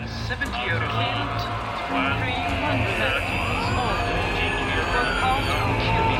70 killed, euro. 300 All were part of